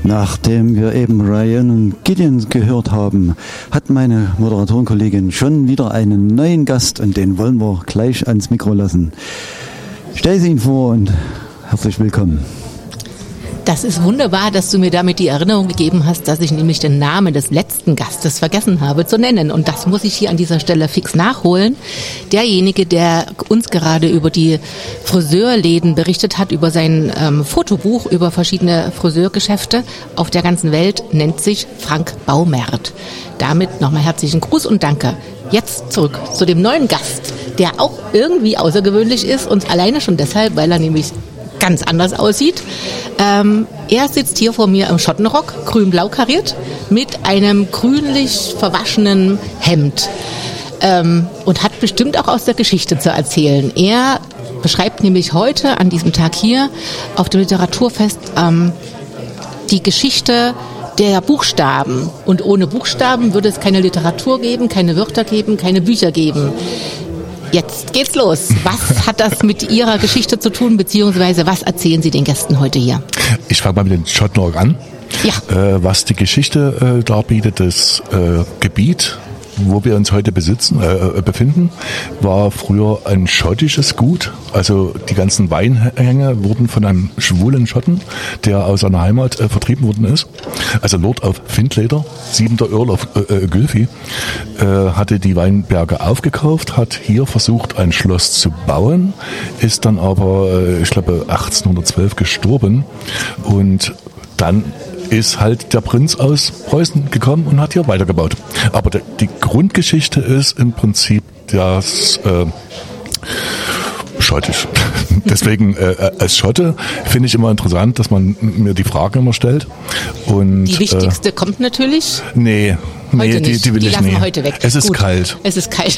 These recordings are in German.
Nachdem wir eben Ryan und Gideon gehört haben, hat meine Moderatorenkollegin schon wieder einen neuen Gast und den wollen wir gleich ans Mikro lassen. Stell sie ihn vor und herzlich willkommen. Das ist wunderbar, dass du mir damit die Erinnerung gegeben hast, dass ich nämlich den Namen des letzten Gastes vergessen habe zu nennen. Und das muss ich hier an dieser Stelle fix nachholen. Derjenige, der uns gerade über die Friseurläden berichtet hat, über sein Fotobuch, über verschiedene Friseurgeschäfte auf der ganzen Welt, nennt sich Frank Baumert. Damit nochmal herzlichen Gruß und Danke. Jetzt zurück zu dem neuen Gast, der auch irgendwie außergewöhnlich ist und alleine schon deshalb, weil er nämlich ganz anders aussieht. Er sitzt hier vor mir im Schottenrock, grün-blau kariert, mit einem grünlich verwaschenen Hemd und hat bestimmt auch aus der Geschichte zu erzählen. Er beschreibt nämlich heute an diesem Tag hier auf dem Literaturfest die Geschichte der Buchstaben. Und ohne Buchstaben würde es keine Literatur geben, keine Wörter geben, keine Bücher geben. Jetzt geht's los. Was hat das mit Ihrer Geschichte zu tun, beziehungsweise was erzählen Sie den Gästen heute hier? Ich fange mal mit dem Schottenrock an. Ja. Was die Geschichte darbietet, das Gebiet, wo wir uns heute befinden, war früher ein schottisches Gut. Also die ganzen Weinhänge wurden von einem schwulen Schotten, der aus seiner Heimat vertrieben worden ist. Also Lord of Findlater, 7. Earl of Gylfi, hatte die Weinberge aufgekauft, hat hier versucht, ein Schloss zu bauen, ist dann aber, ich glaube, 1812 gestorben und dann ist halt der Prinz aus Preußen gekommen und hat hier weitergebaut. Aber die Grundgeschichte ist im Prinzip das schottisch. Deswegen als Schotte finde ich immer interessant, dass man mir die Fragen immer stellt. Und, die wichtigste kommt natürlich? Nee, die will ich nicht. Die heute weg. Es ist Gut. kalt. Es ist kalt.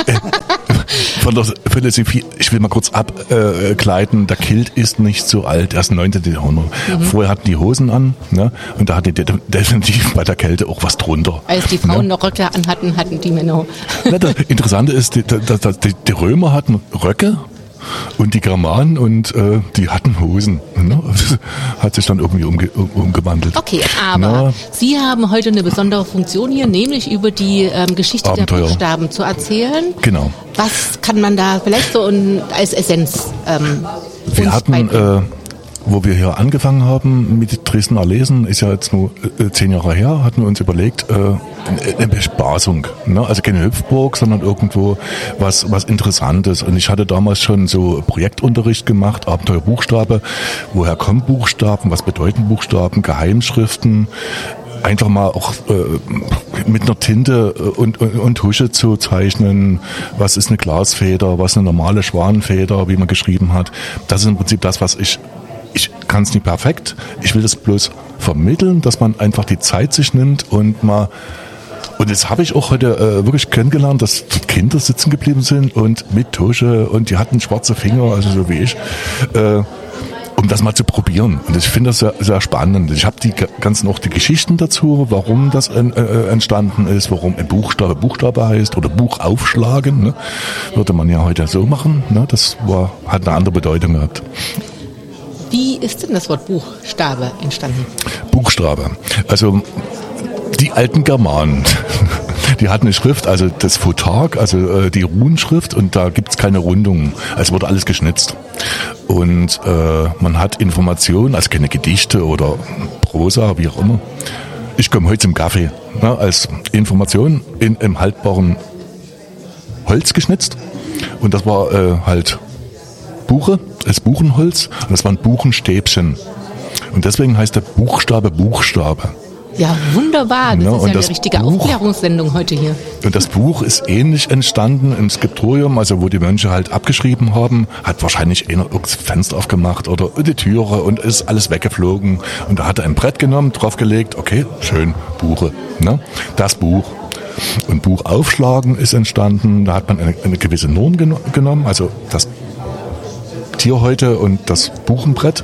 Von der Philosophie, ich will mal kurz abgleiten, der Kilt ist nicht so alt, erst 19. Jahrhundert. Vorher hatten die Hosen an, ne? Und da hatten die definitiv bei der Kälte auch was drunter. Als die Frauen noch Röcke anhatten, hatten die Männer. Ja, das Interessante ist, die Römer hatten Röcke und die Germanen und die hatten Hosen. Ne? Hat sich dann irgendwie umgewandelt. Okay, aber Sie haben heute eine besondere Funktion hier, nämlich über die Geschichte Abenteuer. Der Buchstaben zu erzählen. Genau. Was kann man da vielleicht so als Essenz Wir hatten, wo wir hier angefangen haben mit Dresdner Lesen, ist ja jetzt nur 10 Jahre her, hatten wir uns überlegt, eine Bespaßung. Ne? Also keine Hüpfburg, sondern irgendwo was Interessantes. Und ich hatte damals schon so Projektunterricht gemacht, Abenteuer Buchstabe. Woher kommen Buchstaben? Was bedeuten Buchstaben? Geheimschriften? Einfach mal auch mit einer Tinte und Tusche zu zeichnen, was ist eine Glasfeder, was ist eine normale Schwanenfeder, wie man geschrieben hat. Das ist im Prinzip das, was ich kann es nicht perfekt. Ich will das bloß vermitteln, dass man einfach die Zeit sich nimmt und das habe ich auch heute wirklich kennengelernt, dass Kinder sitzen geblieben sind und mit Tusche und die hatten schwarze Finger, also so wie ich, um das mal zu probieren. Und ich finde das sehr, sehr spannend. Ich habe auch die Geschichten dazu, warum das entstanden ist, warum ein Buchstabe heißt oder Buch aufschlagen. Ne? Würde man ja heute so machen. Ne? Das hat eine andere Bedeutung gehabt. Wie ist denn das Wort Buchstabe entstanden? Buchstabe. Also die alten Germanen, die hatten eine Schrift, also das Photag, also die Runenschrift, und da gibt's keine Rundungen. Es wurde alles geschnitzt. Und man hat Informationen, also keine Gedichte oder Prosa, wie auch immer. Ich komme heute zum Kaffee, ne, als Information im haltbaren Holz geschnitzt. Und das war halt Buche, das Buchenholz, und das waren Buchenstäbchen. Und deswegen heißt der Buchstabe Buchstabe. Ja, wunderbar. Das ist ja eine richtige Aufklärungssendung heute hier. Und das Buch ist ähnlich entstanden im Skriptorium, also wo die Mönche halt abgeschrieben haben, hat wahrscheinlich einer das Fenster aufgemacht oder die Türe und ist alles weggeflogen. Und da hat er ein Brett genommen, draufgelegt, okay, schön, Buche, ne? Das Buch. Und Buch aufschlagen ist entstanden, da hat man eine gewisse Norm genommen, also das Tierhäute und das Buchenbrett.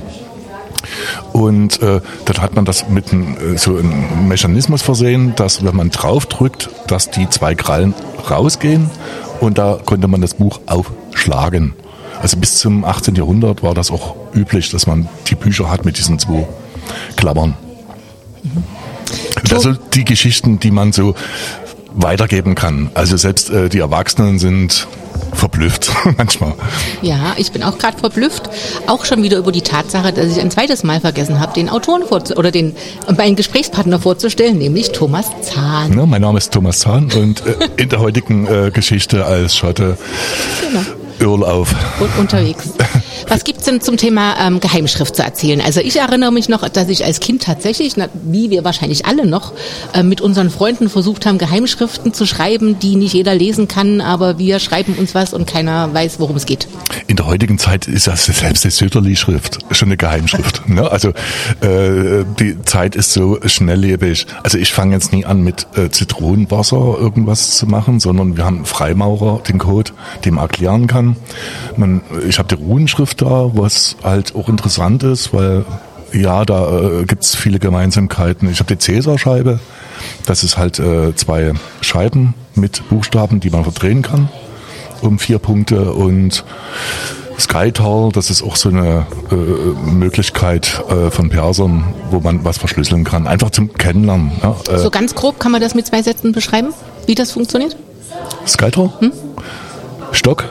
Und dann hat man das mit so einem Mechanismus versehen, dass wenn man drauf drückt, dass die 2 Krallen rausgehen, und da konnte man das Buch aufschlagen. Also bis zum 18. Jahrhundert war das auch üblich, dass man die Bücher hat mit diesen 2 Klammern. Das sind die Geschichten, die man so weitergeben kann. Also selbst die Erwachsenen sind verblüfft manchmal. Ja, ich bin auch gerade verblüfft. Auch schon wieder über die Tatsache, dass ich ein zweites Mal vergessen habe, den Autoren meinen Gesprächspartner vorzustellen, nämlich Thomas Zahn. Ja, mein Name ist Thomas Zahn und in der heutigen Geschichte als Schotte Urlaub. Und unterwegs. Was gibt's denn zum Thema Geheimschrift zu erzählen? Also ich erinnere mich noch, dass ich als Kind tatsächlich, wie wir wahrscheinlich alle noch, mit unseren Freunden versucht haben, Geheimschriften zu schreiben, die nicht jeder lesen kann, aber wir schreiben uns was und keiner weiß, worum es geht. In der heutigen Zeit ist das selbst die Söderli-Schrift schon eine Geheimschrift. Ne? Also die Zeit ist so schnelllebig. Also ich fange jetzt nie an mit Zitronenwasser irgendwas zu machen, sondern wir haben einen Freimaurer, den Code, dem man erklären kann. Ich habe die Runenschrift da, was halt auch interessant ist, weil ja, da gibt's viele Gemeinsamkeiten. Ich habe die Cäsarscheibe, das ist halt 2 Scheiben mit Buchstaben, die man verdrehen kann, um 4 Punkte, und Skytal, das ist auch so eine Möglichkeit von Persern, wo man was verschlüsseln kann, einfach zum Kennenlernen. Ja, so ganz grob kann man das mit 2 Sätzen beschreiben, wie das funktioniert? Skytal? Stock,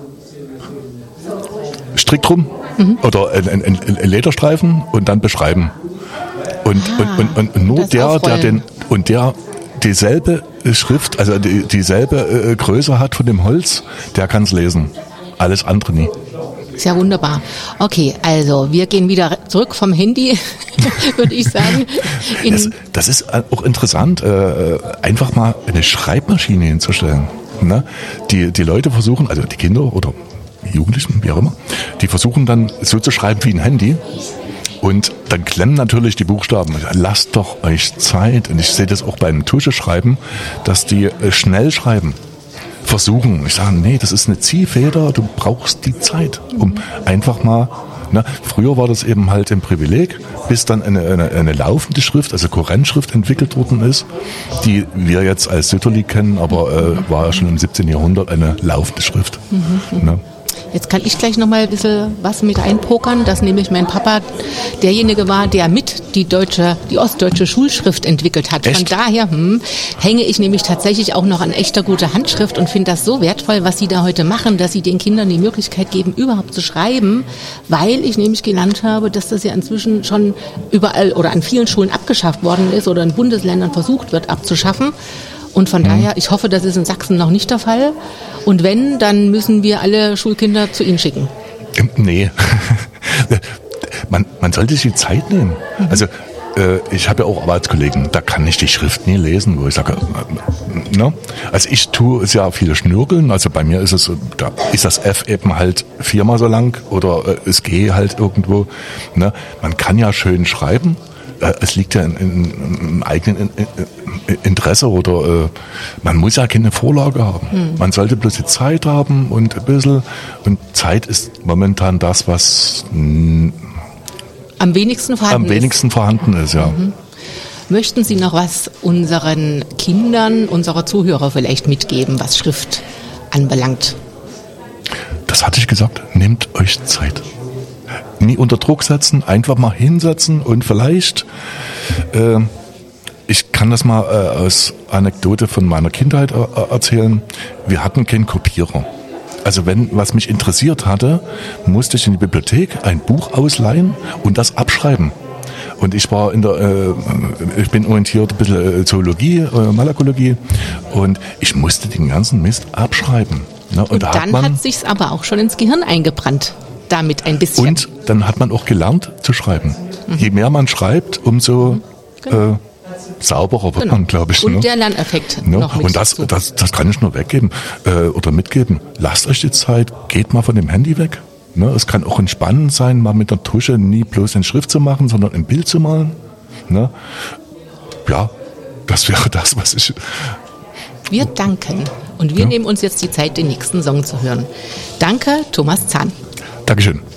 Strick drum oder ein Lederstreifen und dann beschreiben. Und nur der dieselbe Schrift, also dieselbe Größe hat von dem Holz, der kann es lesen. Alles andere nie. Ist ja wunderbar. Okay, also wir gehen wieder zurück vom Handy, würde ich sagen. Das ist auch interessant, einfach mal eine Schreibmaschine hinzustellen. Ne? Die Leute versuchen, also die Kinder oder Jugendlichen, wie auch immer, die versuchen dann so zu schreiben wie ein Handy, und dann klemmen natürlich die Buchstaben. Lasst doch euch Zeit, und ich sehe das auch beim Tuscheschreiben, dass die schnell schreiben. Versuchen. Ich sage, nee, das ist eine Ziehfeder, du brauchst die Zeit, um einfach mal, früher war das eben halt ein Privileg, bis dann eine laufende Schrift, also Kurrentschrift entwickelt worden ist, die wir jetzt als Sütterli kennen, aber war ja schon im 17. Jahrhundert eine laufende Schrift. Ne? Jetzt kann ich gleich noch mal ein bisschen was mit einpokern, dass nämlich mein Papa derjenige war, der mit die ostdeutsche Schulschrift entwickelt hat. Echt? Von daher hänge ich nämlich tatsächlich auch noch an echter guter Handschrift und finde das so wertvoll, was Sie da heute machen, dass Sie den Kindern die Möglichkeit geben, überhaupt zu schreiben, weil ich nämlich gelernt habe, dass das ja inzwischen schon überall oder an vielen Schulen abgeschafft worden ist oder in Bundesländern versucht wird abzuschaffen. Und von daher, ich hoffe, das ist in Sachsen noch nicht der Fall. Und wenn, dann müssen wir alle Schulkinder zu Ihnen schicken. Nee, man sollte sich die Zeit nehmen. Also ich habe ja auch Arbeitskollegen, da kann ich die Schrift nie lesen, wo ich sage, also ich tue sehr viele Schnürkeln, also bei mir ist es, da ist das F eben halt 4-mal so lang oder das G halt irgendwo. Ne? Man kann ja schön schreiben. Es liegt ja im eigenen Interesse, oder man muss ja keine Vorlage haben. Man sollte bloß die Zeit haben und ein bisschen. Und Zeit ist momentan das, was am wenigsten vorhanden ist, ja. Möchten Sie noch was unseren Kindern, unserer Zuhörer vielleicht mitgeben, was Schrift anbelangt? Das hatte ich gesagt. Nehmt euch Zeit. Nie unter Druck setzen, einfach mal hinsetzen und vielleicht, ich kann das mal aus Anekdote von meiner Kindheit erzählen, wir hatten keinen Kopierer. Also wenn was mich interessiert hatte, musste ich in die Bibliothek ein Buch ausleihen und das abschreiben. Und ich war ich bin orientiert ein bisschen Zoologie, Malakologie, und ich musste den ganzen Mist abschreiben. Ne? Und dann hat sich's aber auch schon ins Gehirn eingebrannt. Damit ein bisschen. Und dann hat man auch gelernt zu schreiben. Je mehr man schreibt, umso sauberer wird man, glaube ich. Und der Lerneffekt noch mit. Und das kann ich nur weggeben oder mitgeben. Lasst euch die Zeit, geht mal von dem Handy weg. Ne? Es kann auch entspannend sein, mal mit der Tusche nie bloß eine Schrift zu machen, sondern ein Bild zu malen. Ne? Ja, das wäre das, was ich... Wir danken. Und wir nehmen uns jetzt die Zeit, den nächsten Song zu hören. Danke, Thomas Zahn. Dankeschön.